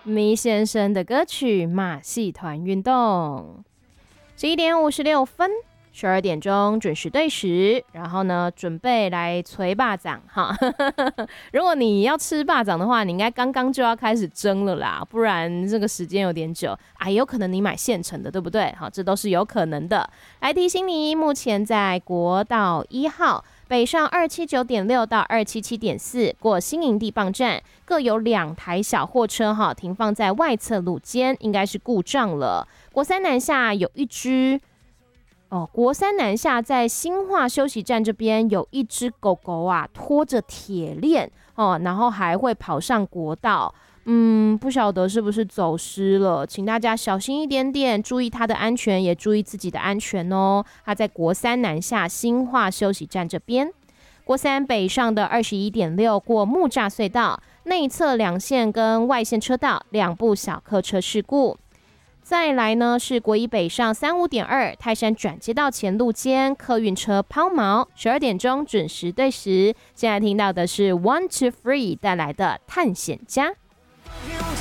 迷先生的歌曲《马戏团运动》。11点56分，12点钟准时对时，然后呢，准备来捶霸掌哈。如果你要吃霸掌的话，你应该刚刚就要开始蒸了啦，不然这个时间有点久啊，有可能你买现成的，对不对？好，这都是有可能的。来提醒你，目前在国道1号。北上279.6到277.4过新营地磅站，各有2台小货车停放在外侧路肩，应该是故障了。国三南下有一只国三南下在新化休息站这边有一只狗狗啊，拖着铁链然后还会跑上国道。不晓得是不是走失了，请大家小心一点点，注意他的安全，也注意自己的安全哦。他在国三南下新化休息站这边，国三北上的21.6过木栅隧道，内侧2线跟外线车道2部小客车事故。再来呢是国一北上35.2泰山转接道前路间客运车抛锚，12点钟准时对时。现在听到的是 One Two Three 带来的探险家。